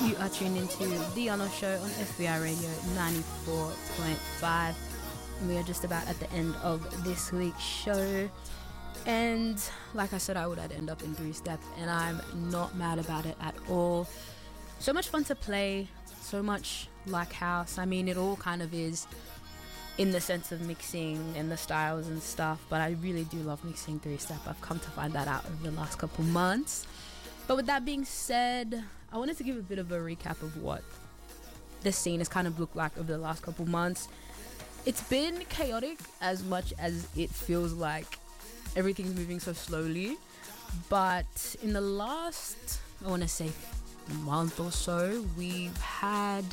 You are tuned into The Honor Show on FBI Radio 94.5. And we are just about at the end of this week's show. And like I said, I'd end up in 3-step, and I'm not mad about it at all. So much fun to play, so much like house. I mean, it all kind of is in the sense of mixing and the styles and stuff, but I really do love mixing 3-step. I've come to find that out over the last couple months. But with that being said, I wanted to give a bit of a recap of what the scene has kind of looked like over the last couple months. It's been chaotic as much as it feels like everything's moving so slowly. But in the last, I want to say, month or so, we've had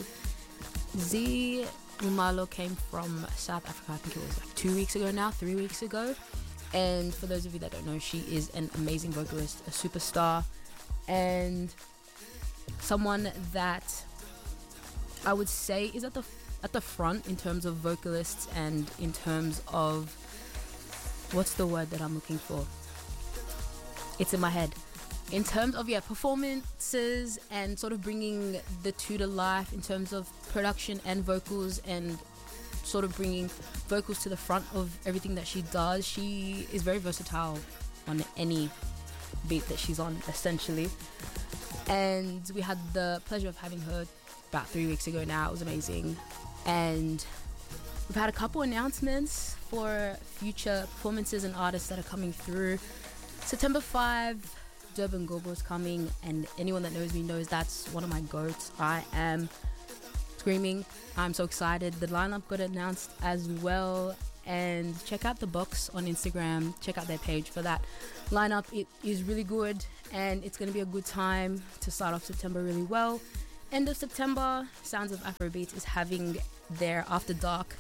Z Umalo came from South Africa. I think it was like 2 weeks ago now, 3 weeks ago. And for those of you that don't know, she is an amazing vocalist, a superstar, and someone that I would say is at the front in terms of vocalists and in terms of, what's the word that I'm looking for? It's in my head. In terms of, performances and sort of bringing the two to life in terms of production and vocals, and sort of bringing vocals to the front of everything that she does. She is very versatile on any beat that she's on, essentially. And we had the pleasure of having her about 3 weeks ago now. It was amazing. And we've had a couple announcements for future performances and artists that are coming through. September 5, Durban Gogo is coming, and anyone that knows me knows that's one of my goats. I am screaming. I'm so excited. The lineup got announced as well, and check out the box on Instagram. Check out their page for that lineup. It is really good, and it's going to be a good time to start off September really well. End of September, Sounds of Afrobeat is having their After Dark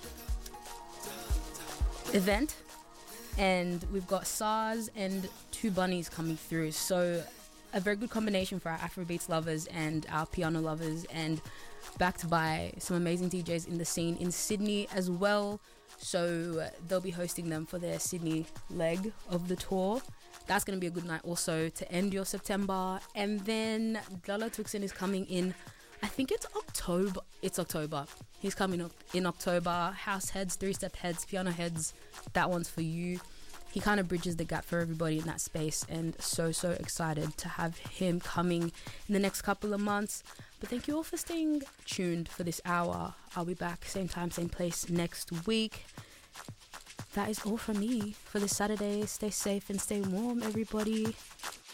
event, and we've got SARS and Two Bunnies coming through. So a very good combination for our Afrobeats lovers and our piano lovers, and backed by some amazing DJs in the scene in Sydney as well. So they'll be hosting them for their Sydney leg of the tour. That's going to be a good night also to end your September. And then Lala Tuxin is coming in, I think it's October. It's October. He's coming in October. House heads, 3-step heads, piano heads. That one's for you. He kind of bridges the gap for everybody in that space, and so excited to have him coming in the next couple of months. But thank you all for staying tuned for this hour. I'll be back same time, same place next week. That is all from me for this Saturday. Stay safe and stay warm, everybody.